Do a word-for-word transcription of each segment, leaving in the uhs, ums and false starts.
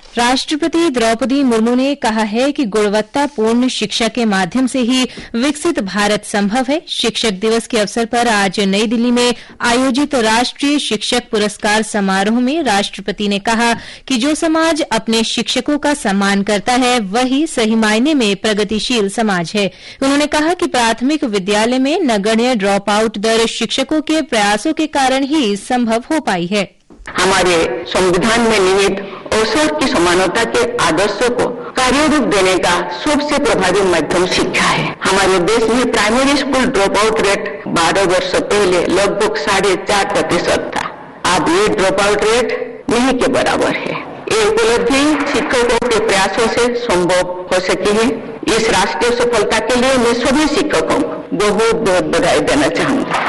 राष्ट्रपति द्रौपदी मुर्मू ने कहा है कि गुणवत्तापूर्ण शिक्षा के माध्यम से ही विकसित भारत संभव है। शिक्षक दिवस के अवसर पर आज नई दिल्ली में आयोजित राष्ट्रीय शिक्षक पुरस्कार समारोह में राष्ट्रपति ने कहा कि जो समाज अपने शिक्षकों का सम्मान करता है वही सही मायने में प्रगतिशील समाज है। उन्होंने कहा कि प्राथमिक विद्यालय में नगण्य ड्रॉप आउट दर शिक्षकों के प्रयासों के कारण ही संभव हो पाई है। हमारे संविधान में निहित अवसर की समानता के आदर्शों को कार्यरूप देने का सबसे प्रभावी माध्यम शिक्षा है। हमारे देश में primary school drop out rate बारह वर्ष पहले लगभग साढ़े चार प्रतिशत था। अब ये ड्रॉप आउट रेट नहीं के बराबर है। ये उपलब्धि शिक्षकों के प्रयासों से संभव हो सकी है। इस राष्ट्रीय सफलता के लिए मैं सभी शिक्षकों को बहुत बहुत बधाई देना चाहूंगी।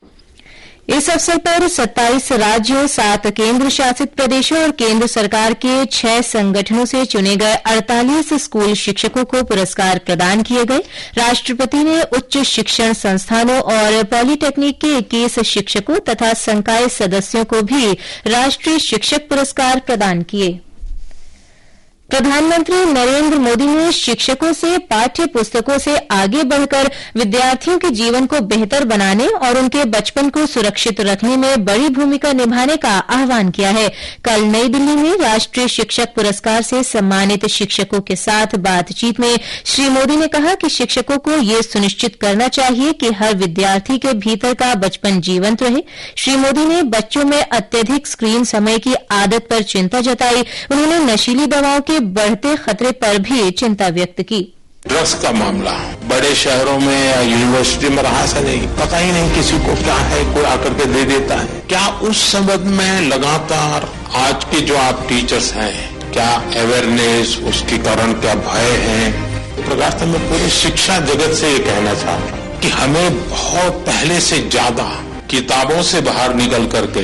इस अवसर पर सत्ताईस राज्यों, सात केंद्र शासित प्रदेशों और केंद्र सरकार के छह संगठनों से चुने गए अड़तालीस स्कूल शिक्षकों को पुरस्कार प्रदान किए गए। राष्ट्रपति ने उच्च शिक्षण संस्थानों और पॉलिटेक्निक के इक्कीस शिक्षकों तथा संकाय सदस्यों को भी राष्ट्रीय शिक्षक पुरस्कार प्रदान किए। प्रधानमंत्री नरेंद्र मोदी ने शिक्षकों से पाठ्य पुस्तकों से आगे बढ़कर विद्यार्थियों के जीवन को बेहतर बनाने और उनके बचपन को सुरक्षित रखने में बड़ी भूमिका निभाने का आह्वान किया है। कल नई दिल्ली में राष्ट्रीय शिक्षक पुरस्कार से सम्मानित शिक्षकों के साथ बातचीत में श्री मोदी ने कहा कि शिक्षकों को ये सुनिश्चित करना चाहिए कि हर विद्यार्थी के भीतर का बचपन जीवंत रहे। श्री मोदी ने बच्चों में अत्यधिक स्क्रीन समय की आदत पर चिंता जताई। उन्होंने नशीली दवाओं के बढ़ते खतरे पर भी चिंता व्यक्त की। ड्रग्स का मामला बड़े शहरों में या यूनिवर्सिटी में रहा से नहीं, पता ही नहीं किसी को क्या है, कोई आकर के दे देता है। क्या उस संबंध में लगातार आज के जो आप टीचर्स हैं, क्या अवेयरनेस, उसके कारण क्या भय है? प्रकाश तो मैं पूरे शिक्षा जगत से ये कहना चाहता हूँ कि हमें बहुत पहले से ज्यादा किताबों से बाहर निकल करके